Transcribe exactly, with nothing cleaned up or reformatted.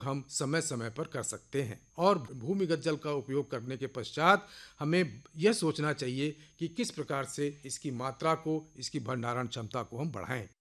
हम समय समय पर कर सकते हैं। और भूमिगत जल का उपयोग करने के पश्चात हमें यह सोचना चाहिए कि किस प्रकार से इसकी मात्रा को, इसकी भंडारण क्षमता को हम बढ़ाएं।